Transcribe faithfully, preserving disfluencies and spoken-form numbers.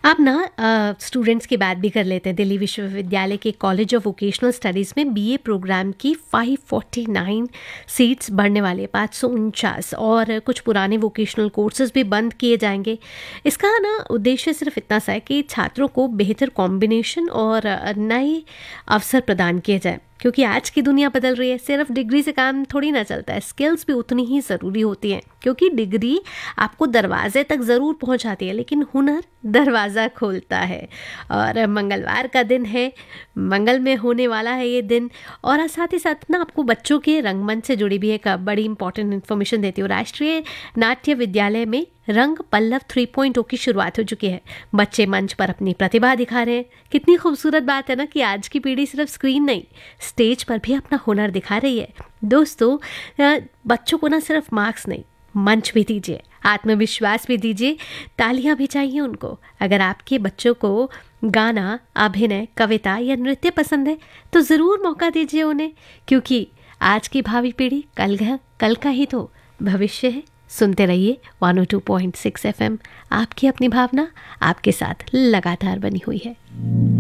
आप ना स्टूडेंट्स की बात भी कर लेते हैं। दिल्ली विश्वविद्यालय के कॉलेज ऑफ वोकेशनल स्टडीज़ में बीए प्रोग्राम की पाँच सौ उनचास सीट्स बढ़ने वाली है, पाँच सौ उनचास, और कुछ पुराने वोकेशनल कोर्सेज भी बंद किए जाएंगे। इसका ना उद्देश्य सिर्फ इतना सा है कि छात्रों को बेहतर कॉम्बिनेशन और नए अवसर प्रदान किए जाए, क्योंकि आज की दुनिया बदल रही है। सिर्फ डिग्री से काम थोड़ी ना चलता है, स्किल्स भी उतनी ही ज़रूरी होती हैं, क्योंकि डिग्री आपको दरवाजे तक ज़रूर पहुंचाती है, लेकिन हुनर दरवाज़ा खोलता है। और मंगलवार का दिन है, मंगल में होने वाला है ये दिन। और साथ ही साथ ना आपको बच्चों के रंगमंच से जुड़ी भी एक बड़ी इंपॉर्टेंट इन्फॉर्मेशन देती हूँ। राष्ट्रीय नाट्य विद्यालय में रंग पल्लव थ्री पॉइंट ओ की शुरुआत हो चुकी है। बच्चे मंच पर अपनी प्रतिभा दिखा रहे हैं। कितनी खूबसूरत बात है ना कि आज की पीढ़ी सिर्फ स्क्रीन नहीं, स्टेज पर भी अपना हुनर दिखा रही है। दोस्तों, बच्चों को ना सिर्फ मार्क्स नहीं, मंच भी दीजिए, आत्मविश्वास भी दीजिए, तालियां भी चाहिए उनको। अगर आपके बच्चों को गाना, अभिनय, कविता या नृत्य पसंद है तो ज़रूर मौका दीजिए उन्हें, क्योंकि आज की भावी पीढ़ी कल का कल का ही तो भविष्य है। सुनते रहिए one O two point six F M, आपकी अपनी भावना आपके साथ लगातार बनी हुई है।